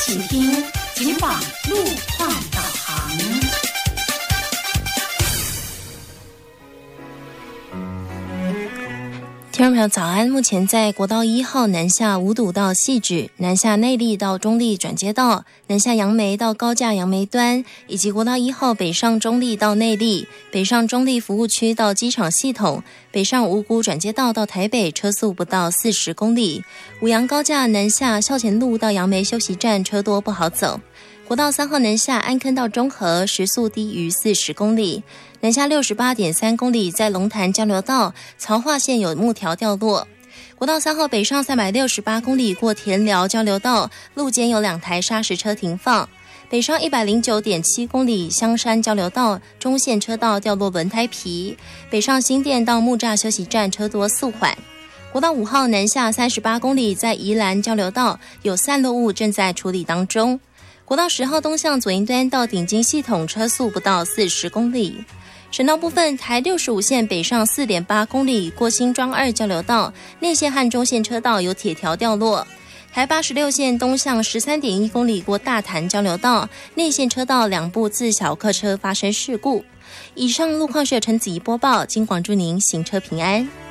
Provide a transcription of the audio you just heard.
请听警广路况导航。 听众朋友早安，目前在国道1号南下五堵到汐止，南下内壢到中壢转接道，南下杨梅到高架杨梅端，以及国道1号北上中壢到内壢，北上中壢服务区到机场系统，北上五股转接道到台北，车速不到40公里。五杨高架南下校前路到杨梅休息站，车多不好走。国道3号南下安坑到中和，时速低于40公里。南下68.3公里，在龙潭交流道曹化线有木条掉落。国道3号北上368公里，过田寮交流道，路肩有2台砂石车停放。北上109.7公里，香山交流道中线车道掉落轮胎皮。北上新店到木栅休息站，车多速缓。国道5号南下38公里，在宜兰交流道有散落物正在处理当中。国道10号东向左营端到顶金系统，车速不到40公里。省道部分，台65线北上4.8公里，过新庄2交流道内线和中线车道有铁条掉落。台86线东向13.1公里，过大潭交流道内线车道2部自小客车发生事故。以上路况是由陈子怡播报，警广祝您行车平安。